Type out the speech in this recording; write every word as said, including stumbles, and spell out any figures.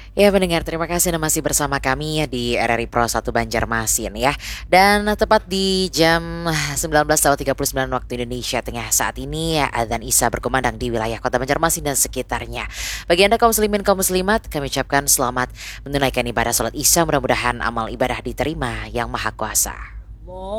Ya pendengar, terima kasih Anda masih bersama kami ya di R R I Pro satu Banjarmasin ya. Dan tepat di jam sembilan belas lewat tiga puluh sembilan waktu Indonesia Tengah saat ini ya, adzan Isya berkumandang di wilayah Kota Banjarmasin dan sekitarnya. Bagi Anda kaum muslimin kaum muslimat, kami ucapkan selamat menunaikan ibadah sholat Isya, mudah-mudahan amal ibadah diterima yang Maha Kuasa.